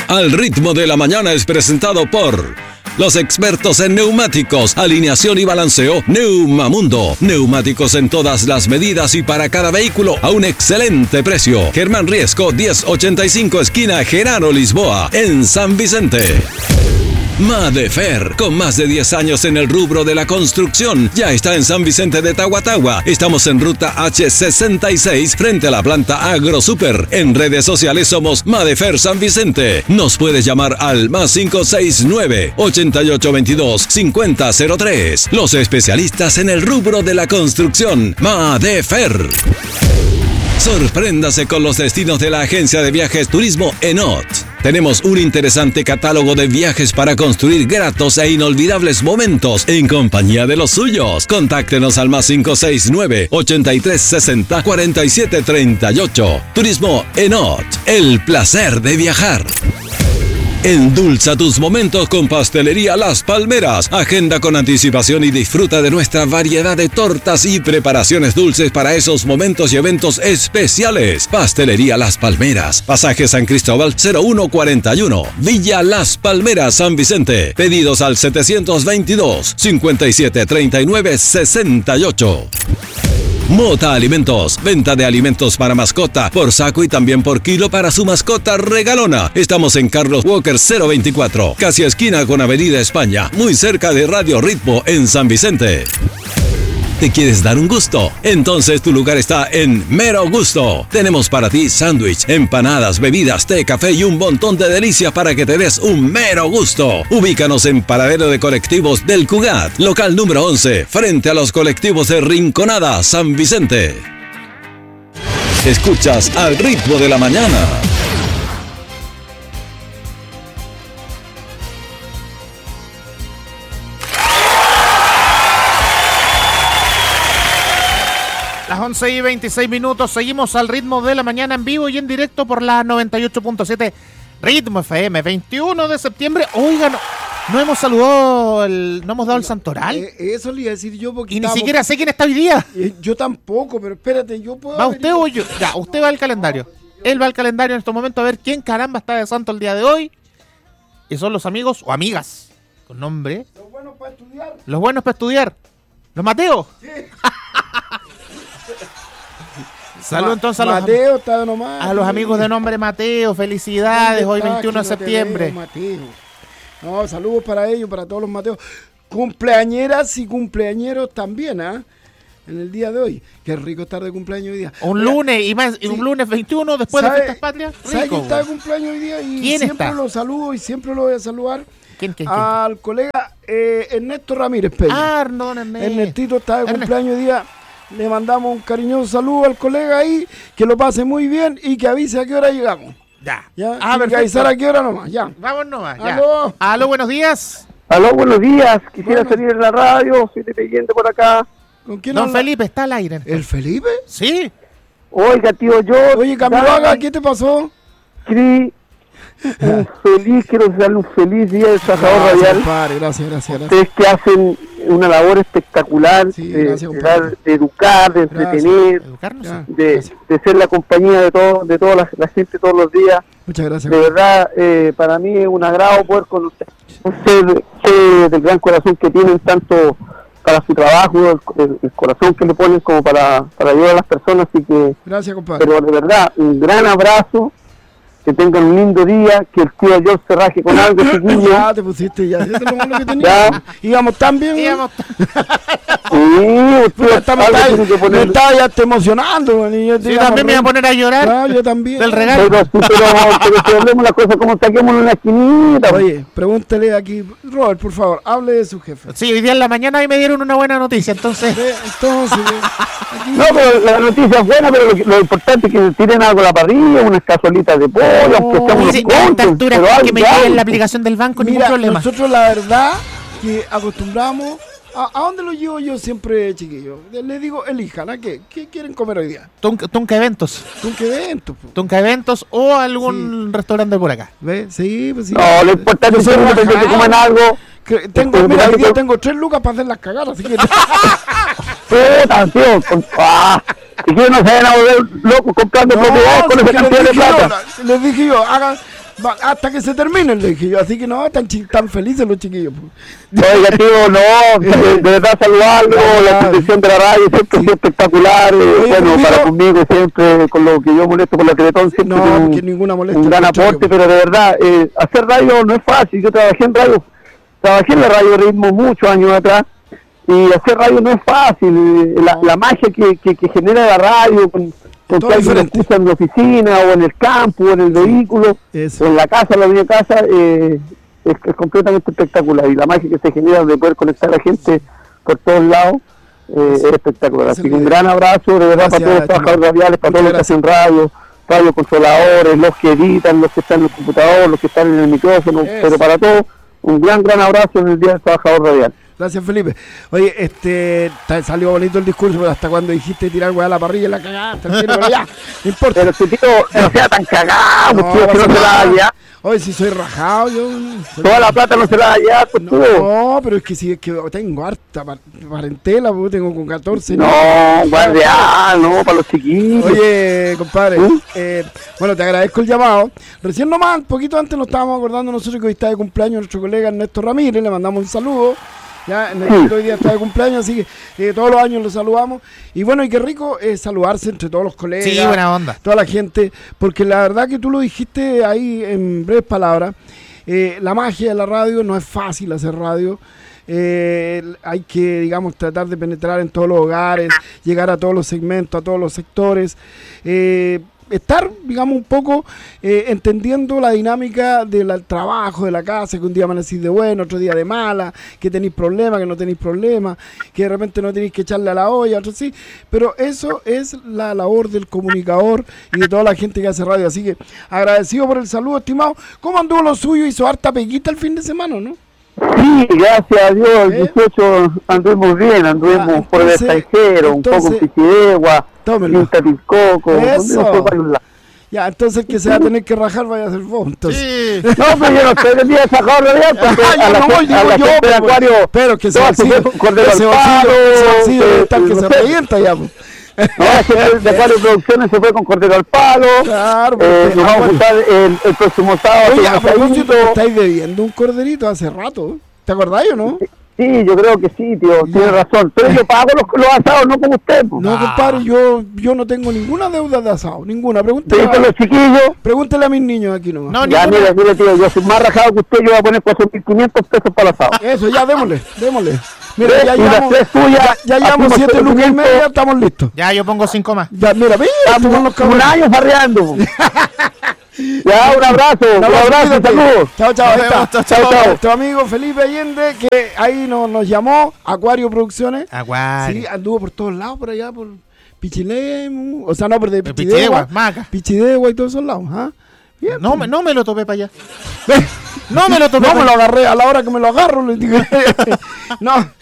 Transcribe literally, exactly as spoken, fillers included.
Al ritmo de la mañana es presentado por los expertos en neumáticos, alineación y balanceo Neumamundo. Neumáticos en todas las medidas y para cada vehículo a un excelente precio. Germán Riesco diez ochenta y cinco, esquina Genaro Lisboa, en San Vicente. Madefer, con más de diez años en el rubro de la construcción, ya está en San Vicente de Tahuatahua. Estamos en ruta hache sesenta y seis, frente a la planta AgroSuper. En redes sociales somos Madefer San Vicente. Nos puedes llamar al más cinco seis nueve, ochenta y ocho veintidós, cincuenta cero tres. Los especialistas en el rubro de la construcción, Madefer. Sorpréndase con los destinos de la agencia de viajes Turismo Enot. Tenemos un interesante catálogo de viajes para construir gratos e inolvidables momentos en compañía de los suyos. Contáctenos al más cinco seis nueve, ochenta y tres sesenta, cuarenta y siete treinta y ocho. Turismo Enot, el placer de viajar. Endulza tus momentos con Pastelería Las Palmeras. Agenda con anticipación y disfruta de nuestra variedad de tortas y preparaciones dulces para esos momentos y eventos especiales. Pastelería Las Palmeras, Pasaje San Cristóbal cero uno cuarenta y uno, Villa Las Palmeras, San Vicente. Pedidos al setecientos veintidós, cincuenta y siete treinta y nueve sesenta y ocho. Mota Alimentos, venta de alimentos para mascota, por saco y también por kilo para su mascota regalona. Estamos en Carlos Walker cero veinticuatro, casi esquina con Avenida España, muy cerca de Radio Ritmo en San Vicente. ¿Te quieres dar un gusto? Entonces tu lugar está en Mero Gusto. Tenemos para ti sándwich, empanadas, bebidas, té, café y un montón de delicias para que te des un mero gusto. Ubícanos en Paradero de Colectivos del Cugat, local número once, frente a los colectivos de Rinconada, San Vicente. Escuchas Al Ritmo de la Mañana. Las once y veintiséis minutos, seguimos al ritmo de la mañana en vivo y en directo por la noventa y ocho punto siete Ritmo F M, veintiuno de septiembre. Oigan, no, no hemos saludado, el, no hemos dado el santoral. Eh, eso le iba a decir yo porque... Y estamos... ni siquiera sé quién está hoy día. Eh, yo tampoco, pero espérate, yo puedo... ¿Va usted o yo? Ya, usted va al calendario. Él va al calendario en este momento a ver quién caramba está de santo el día de hoy. Y son los amigos o amigas con nombre. Los buenos para estudiar. Los buenos para estudiar. Los Mateo. Sí. Saludos entonces a los, Mateo, está nomás, a los amigos de nombre Mateo, felicidades, hoy veintiuno de septiembre. Mateo. No, saludos para ellos, para todos los Mateos. Cumpleañeras y cumpleañeros también, ¿ah? ¿eh? En el día de hoy. Qué rico estar de cumpleaños hoy día. Un Oiga, lunes y más, sí. Un lunes veintiuno después de Fiestas Patrias. ¿Sabes quién está de cumpleaños hoy día? Y ¿Quién siempre está? lo saludo y siempre lo voy a saludar. ¿Quién, quién, quién? Al colega eh, Ernesto Ramírez Peña. Ah, no, Ernesto. Ernestito está de Ernesto. cumpleaños hoy día. Le mandamos un cariñoso saludo al colega ahí, que lo pase muy bien y que avise a qué hora llegamos. Ya. Ya, Ah, que avisar a qué hora nomás, ya. Vamos nomás, ya. Aló. Aló, buenos días. Aló, buenos días. Quisiera Bueno. salir en la radio, soy dependiente por acá. ¿Con quién Don habla? Felipe está al aire. ¿El Felipe? Sí. Oiga, tío, yo... Oye, Camiloaga, ¿qué te pasó? Cri, un feliz, quiero darle un feliz día del trabajador Gracias, radial. compadre, gracias, gracias, gracias. Ustedes que hacen una labor espectacular Sí, de, gracias, de, compadre. dar- de educar, de entretener, Educarnos. Ya. de, Gracias. de ser la compañía de todo, de toda la, la gente todos los días. Muchas gracias. De verdad, eh, para mí es un agrado poder conocer usted, usted del gran corazón que tienen tanto para su trabajo, el, el- el corazón que le ponen como para, para ayudar a las personas, así que, Gracias, compadre. pero de verdad, un gran abrazo, que tengan un lindo día, que el tío George se raje con algo, chiquillo. Ya te pusiste, ya. Eso es lo malo que tenía. Ya. Íbamos tan bien. Íbamos- Sí, el tío Puta, me algo estaba, tiene que me poner. estaba ya te emocionando, man, y yo te Sí, iba también me iba a poner- poner a llorar Claro, yo también. del regalo. Pero, sí, pero, pero si hablemos las cosas como saquemos en una esquinita. Oye, pregúntale aquí, Robert, por favor, hable de su jefe. Sí, hoy día en la mañana ahí me dieron una buena noticia, entonces... Ve, Entonces, ve, aquí- No, pero la noticia es buena, pero lo, que- lo importante es que tiren algo a la parrilla, unas cazuelitas de pollo, aunque sea unos Sí, a esta conchos, altura pero que algo, me llegue en la algo. aplicación del banco, ningún Mira, problema. nosotros la verdad que acostumbramos. ¿A, a dónde lo llevo yo siempre, chiquillo? Le digo, elijan, ¿a qué? ¿Qué quieren comer hoy día? Tunca, Tunca Eventos. ¿Con qué evento? po? Tunca Eventos o algún restaurante por acá. ¿Ve? Sí, pues sí. No, lo importante Yo es soy que ustedes que rajado. coman algo. Que tengo, Pero mira, mira, hoy día yo- tengo tres lucas para hacer las cagadas, así que... Puta, tío, con- ah, y que no se vayan a volver locos comprando No, propiedades con si esa les cantidad de dije yo, plata. la- les dije yo, hagan, Va, hasta que se terminen, le dije yo. Así que no, están, chi- tan felices los chiquillos. Oiga, tío, no, de, de verdad saludarlo, la atención de la radio siempre es espectacular, eh, Oye, bueno, conmigo- para conmigo siempre, con lo que yo molesto por la Teletón, siempre No, tiene un, que ninguna molestia, un gran al contrario. aporte, pero de verdad, eh, hacer radio no es fácil, yo trabajé en radio, trabajé en la radio Ritmo muchos años atrás, y hacer radio no es fácil, eh, la, la magia que, que, que genera la radio, con, con Todo que alguien lo diferente. escucha en la oficina, o en el campo, o en el vehículo, Eso. o en la casa, en la misma casa, eh, es, es completamente espectacular, y la magia que se genera de poder conectar a la gente por todos lados eh, es espectacular. Esa Así es que un la gran abrazo de verdad Gracias, para todos los trabajadores estimado. radiales, para todos los que Muchas hacen radio, radio controladores, los que editan, los que están en el computador, los que están en el micrófono, Eso. pero para todos un gran gran abrazo en el Día del Trabajador Radial. Gracias, Felipe. Oye, este, ta- salió bonito el discurso, pero hasta cuando dijiste tirar weá a la parrilla la cagaste, al tiro, pero ya, no importa. Pero este tío no sea tan cagado, No, pues, tío, que no pasa se la da nada. ya. Oye, si soy rajado, yo... Toda la plata no se la da ya, pues No, tú. no, pero es que si es que tengo harta par- parentela, pues, tengo con catorce. No, guardia, no, para los chiquillos. Oye, compadre, ¿Mm? eh, bueno, te agradezco el llamado. Recién nomás, un poquito antes nos estábamos acordando nosotros que hoy está de cumpleaños nuestro colega Ernesto Ramírez, le mandamos un saludo. Ya, Ernesto hoy día está de cumpleaños, así que eh, todos los años lo saludamos. Y bueno, y qué rico es saludarse entre todos los colegas. Sí, buena onda. Toda la gente, porque la verdad que tú lo dijiste ahí en breves palabras, eh, la magia de la radio, no es fácil hacer radio. Eh, hay que, digamos, tratar de penetrar en todos los hogares, llegar a todos los segmentos, a todos los sectores, eh, estar, digamos, un poco eh, entendiendo la dinámica del trabajo, de la casa, que un día amanecís de bueno, otro día de mala, que tenéis problemas, que no tenéis problemas, que de repente no tenéis que echarle a la olla, otro sí, pero eso es la labor del comunicador y de toda la gente que hace radio, así que agradecido por el saludo, estimado. ¿Cómo anduvo lo suyo? Hizo harta peguita el fin de semana, ¿no? Sí, gracias a Dios, el ¿Eh? dieciocho anduvimos bien, anduvimos Ah, por el entonces- extranjero, un poco en entonces- Pichidegua, Tómelo. Quinta Tilcoco, Eso. anduvimos por varios lados. Ya, entonces el que se va a tener que rajar vaya a ser vos, entonces. Sí. No, pero yo no soy el día de sacar realidad, porque Ah, yo a la, no voy, gente- a digo la yo, gente de pero- Acuario, pero que se todas se bolsillo, fue con cordero ese al bolsillo, palo, ese bolsillo debe eh, estar que no se sé. revienta ya, pues. No, la gente de Acuario Producciones se fue con cordero al palo. Claro, eh, porque- nos ah, vamos a bueno. juntar el, el próximo sábado. Oye, con a propósito, Asadito. estáis bebiendo un corderito hace rato. ¿Te acordáis o no? Sí, yo creo que sí, tío, Ya. tiene razón. Pero yo pago los, los asados, no como usted. po. No, compadre, yo, yo no tengo ninguna deuda de asado, ninguna. Pregúntele, Te dicen los a, chiquillos. pregúntele a mis niños aquí nomás. No, Ya, ninguna. mire, mire, tío, yo soy más rajado que usted, yo voy a poner cuatro mil quinientos pesos para el asado. Eso, ya, démosle, démosle. Mira, ¿Ves? ya Y las llevamos, tres tuyas, ya, ya llevamos hacemos siete el lucas y documento. media, estamos listos. Ya, yo pongo cinco más. Ya, mira, mira, estos son los Un cabrones. año farreando. Ya, un abrazo, un abrazo, cuídate. saludos. Chao, chao, ahí Nos está. vemos, chao, Chao, chao. chao. Nuestro amigo Felipe Allende, que ahí nos, nos llamó, Acuario Producciones. Aguare. Sí, anduvo por todos lados, por allá, por Pichilemu, o sea, no, por de De Pichidegua, Pichidegua, Maca. Pichidegua y todos esos lados, ¿ah? Bien, No, pues. me, no me lo topé para allá. Ve, No me lo topé no pa' me lo allá. agarré a la hora que me lo agarro, le digo. No,